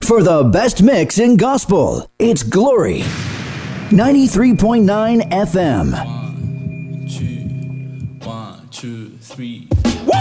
For the best mix in gospel, it's Glory 93.9 FM. 1, 2, 3.